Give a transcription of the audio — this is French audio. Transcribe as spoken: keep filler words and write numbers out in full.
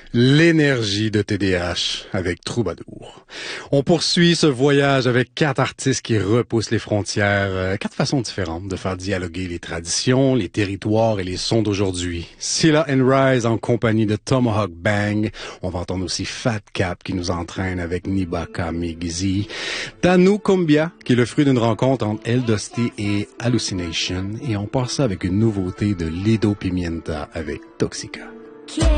L'énergie de T D H avec Troubadour. On poursuit ce voyage avec quatre artistes qui repoussent les frontières, euh, quatre façons différentes de faire dialoguer les traditions, les territoires et les sons d'aujourd'hui. Scylla and Rise en compagnie de Tomahawk Bang. On va entendre aussi Fat Cap qui nous entraîne avec Nibaka Migizi. Tanu Kumbia qui est le fruit d'une rencontre entre El Dusty et Hallucination. Et on passe ça avec une nouveauté de Lido Pimienta avec Toxica. Quiero